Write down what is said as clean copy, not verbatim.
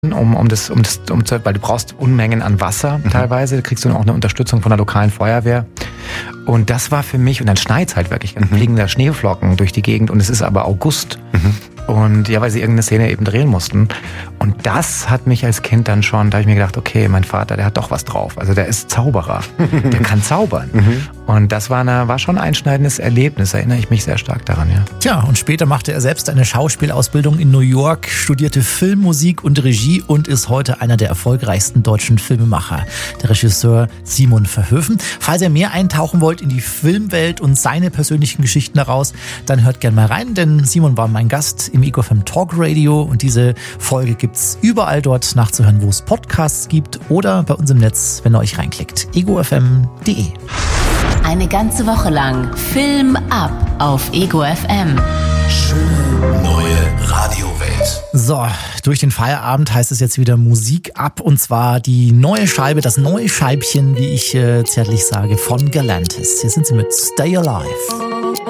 weil du brauchst Unmengen an Wasser teilweise. Da kriegst du auch eine Unterstützung von der lokalen Feuerwehr. Und das war für mich, und dann schneit's halt wirklich, dann fliegen da Schneeflocken durch die Gegend und es ist aber August. Und ja, weil sie irgendeine Szene eben drehen mussten. Und das hat mich als Kind dann schon, da habe ich mir gedacht, okay, mein Vater, der hat doch was drauf. Also der ist Zauberer. Der kann zaubern. Und das war schon ein einschneidendes Erlebnis, erinnere ich mich sehr stark daran, ja. Tja, und später machte er selbst eine Schauspielausbildung in New York, studierte Film, Musik und Regie und ist heute einer der erfolgreichsten deutschen Filmemacher, der Regisseur Simon Verhoeven. Falls ihr mehr eintauchen wollt in die Filmwelt und seine persönlichen Geschichten daraus, dann hört gerne mal rein, denn Simon war mein Gast im Ego FM Talk Radio und diese Folge gibt's überall dort nachzuhören, wo es Podcasts gibt oder bei uns im Netz, wenn ihr euch reinklickt. egofm.de. Eine ganze Woche lang Film ab auf Ego FM. Schöne neue Radiowelt. So, durch den Feierabend heißt es jetzt wieder Musik ab und zwar die neue Scheibe, das neue Scheibchen, wie ich zärtlich sage, von Galantis. Hier sind sie mit Stay Alive.